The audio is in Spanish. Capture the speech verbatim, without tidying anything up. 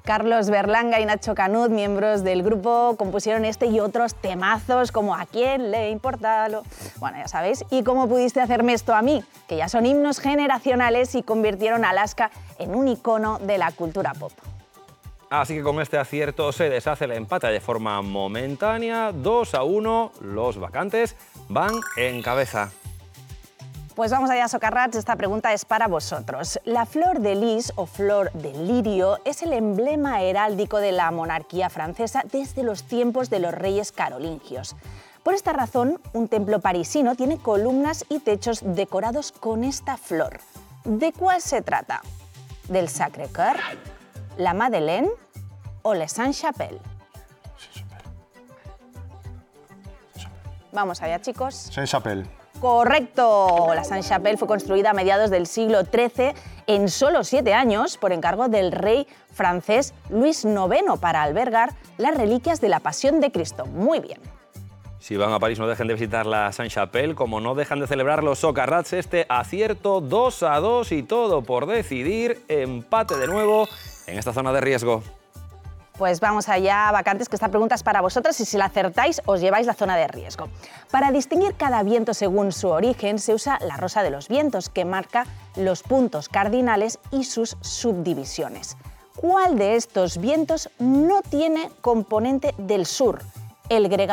Carlos Berlanga y Nacho Canut, miembros del grupo, compusieron este y otros temazos como ¿A quién le importa lo...? Bueno, ya sabéis. ¿Y cómo pudiste hacerme esto a mí? Que ya son himnos generacionales y convirtieron a Alaska en un icono de la cultura pop. Así que con este acierto se deshace el empate de forma momentánea. dos a uno, los vacantes van en cabeza. Pues vamos allá, socarrats, esta pregunta es para vosotros. La flor de lis o flor de lirio es el emblema heráldico de la monarquía francesa desde los tiempos de los reyes carolingios. Por esta razón, un templo parisino tiene columnas y techos decorados con esta flor. ¿De cuál se trata? ¿Del Sacré-Cœur, la Madeleine o Le Saint-Chapelle? Vamos allá, chicos. Saint-Chapelle. Correcto. La Saint-Chapelle fue construida a mediados del siglo trece en solo siete años por encargo del rey francés Luis noveno para albergar las reliquias de la Pasión de Cristo. Muy bien. Si van a París, no dejen de visitar la Saint-Chapelle, como no dejan de celebrar los socarrats este acierto dos a dos y todo por decidir. Empate de nuevo en esta zona de riesgo. Pues vamos allá, vacantes, que esta pregunta es para vosotros y si la acertáis os lleváis la zona de riesgo. Para distinguir cada viento según su origen se usa la rosa de los vientos, que marca los puntos cardinales y sus subdivisiones. ¿Cuál de estos vientos no tiene componente del sur? El gregario